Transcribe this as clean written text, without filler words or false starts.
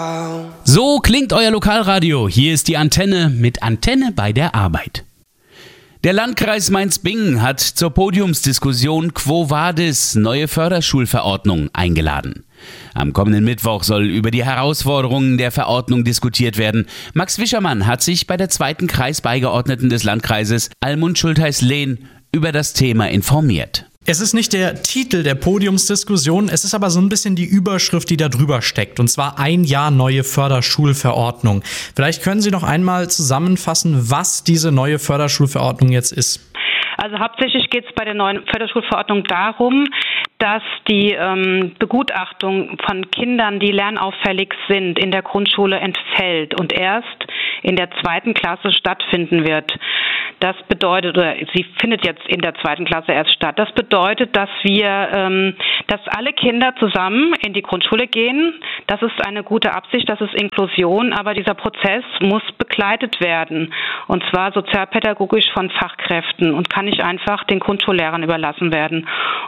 So klingt euer Lokalradio. Hier ist die Antenne mit Antenne bei der Arbeit. Der Landkreis Mainz-Bingen hat zur Podiumsdiskussion Quo Vadis neue Förderschulverordnung eingeladen. Am kommenden Mittwoch soll über die Herausforderungen der Verordnung diskutiert werden. Max Wischermann hat sich bei der zweiten Kreisbeigeordneten des Landkreises, Almund Schultheis-Lehn, über das Thema informiert. Es ist nicht der Titel der Podiumsdiskussion, es ist aber so ein bisschen die Überschrift, die da drüber steckt. Und zwar 1 Jahr neue Förderschulverordnung. Vielleicht können Sie noch einmal zusammenfassen, was diese neue Förderschulverordnung jetzt ist. Also hauptsächlich geht es bei der neuen Förderschulverordnung darum, dass die Begutachtung von Kindern, die lernauffällig sind, in der Grundschule entfällt und erst in der 2. Klasse stattfinden wird. Das bedeutet, oder sie findet jetzt in der 2. Klasse erst statt. Das bedeutet, dass dass alle Kinder zusammen in die Grundschule gehen. Das ist eine gute Absicht, das ist Inklusion, aber dieser Prozess muss begleitet werden. Und zwar sozialpädagogisch von Fachkräften und kann nicht einfach den Grundschullehrern überlassen werden.